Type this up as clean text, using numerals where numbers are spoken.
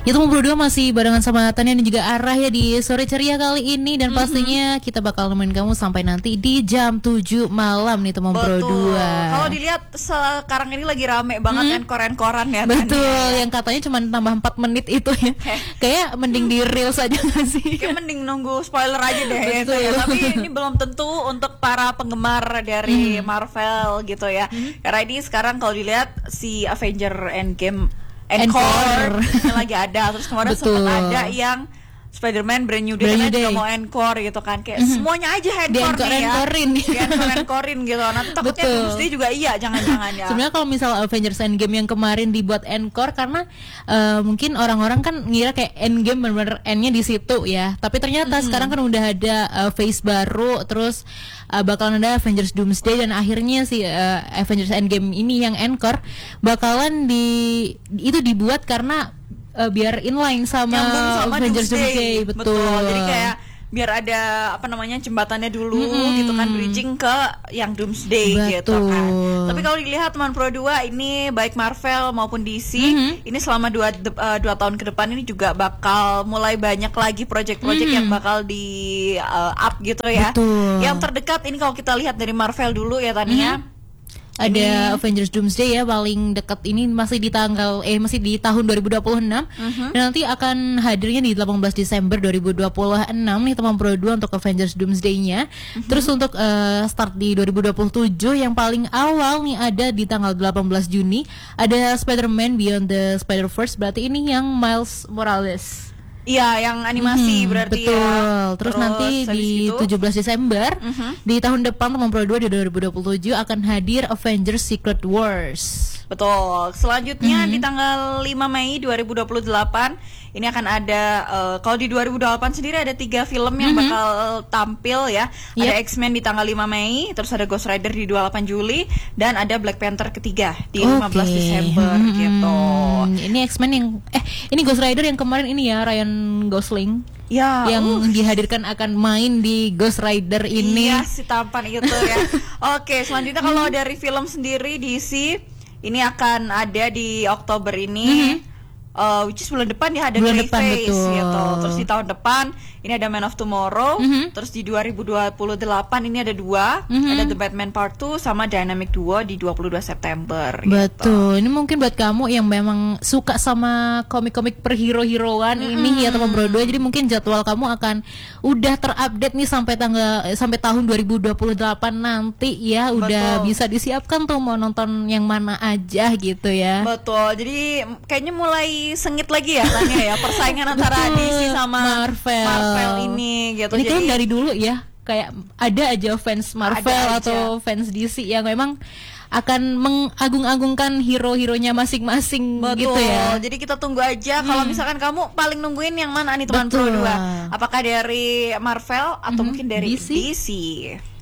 Itu berdua masih barengan sama Tania dan juga Arah ya di sore ceria kali ini. Dan pastinya kita bakal nemenin kamu sampai nanti di jam 7 malam nih teman berdua. Kalau dilihat sekarang ini lagi rame banget encore-encorean ya. Betul, Tania. yang katanya cuma tambah 4 menit itu ya. Kayak mending di reels aja gak sih? Kayak mending nunggu spoiler aja deh ya, Betul. Tania. Tapi ini belum tentu untuk para penggemar dari Marvel gitu ya. Karena ini sekarang kalau dilihat si Avenger Endgame Encore ini lagi ada. Terus kemarin Betul. sempat ada yang Spider-Man Brand New Day Brand New juga Day. mau encore gitu kan. Kayak semuanya aja encore nih ya. Di-encore-encorein gitu. Nanti takutnya Betul. Doomsday juga iya, jangan-jangan ya. Sebenarnya kalau misal Avengers Endgame yang kemarin dibuat encore karena mungkin orang-orang kan ngira kayak Endgame benar-benar endnya di situ ya. Tapi ternyata sekarang kan udah ada phase baru, terus bakalan ada Avengers Doomsday dan akhirnya si Avengers Endgame ini yang encore bakalan itu dibuat karena biar inline sama Nyambung sama Avengers Doomsday. Doomsday. Betul. Jadi kayak biar ada jembatannya dulu gitu kan, bridging ke yang Doomsday gitu kan. Tapi kalau dilihat teman Pro 2 ini baik Marvel maupun DC ini selama 2 tahun ke depan ini juga bakal mulai banyak lagi project-project yang bakal di up gitu ya. Betul. Yang terdekat ini kalau kita lihat dari Marvel dulu ya Tania. Ada Avengers Doomsday ya, paling dekat ini masih di tahun 2026 dan nanti akan hadirnya di 18 Desember 2026 nih teman Pro 2 untuk Avengers Doomsday-nya. Terus untuk start di 2027 yang paling awal nih ada di tanggal 18 Juni ada Spider-Man Beyond the Spider-Verse, berarti ini yang Miles Morales. Iya, yang animasi berarti betul. ya. Terus nanti di 17 Desember di tahun depan teman Pro 2 di 2027 akan hadir Avengers Secret Wars. Betul. Selanjutnya di tanggal 5 Mei 2028 ini akan ada kalau di 2028 sendiri ada 3 film yang bakal tampil ya. Ada X-Men di tanggal 5 Mei, terus ada Ghost Rider di 28 Juli dan ada Black Panther ketiga di 15 Desember gitu. Ini X-Men yang ini Ghost Rider yang kemarin ini ya, Ryan Gosling. Ya, yang dihadirkan akan main di Ghost Rider ini. Iya, si tampan itu ya. Oke, selanjutnya kalau dari film sendiri DC ini akan ada di Oktober ini. Which is bulan depan ya ada Greyface gitu. Terus di tahun depan ini ada Man of Tomorrow. Terus di 2028 ini ada 2, ada The Batman Part 2 sama Dynamic Duo di 22 September. Betul. Ini mungkin buat kamu yang memang suka sama komik-komik perhero-heroan ini ya teman Bro 2. Jadi mungkin jadwal kamu akan udah terupdate nih sampai tahun 2028 nanti ya. Udah bisa disiapkan tuh mau nonton yang mana aja gitu ya. Betul. Jadi kayaknya mulai sengit lagi ya Tanya ya persaingan antara DC sama Marvel ini gitu. Ini kan jadi dari dulu ya kayak ada aja fans Marvel atau fans DC yang memang akan mengagung-agungkan hero-heronya masing-masing. Betul. Gitu ya. Jadi kita tunggu aja kalau misalkan kamu paling nungguin yang mana nih teman Pro 2? Apakah dari Marvel atau mungkin dari DC?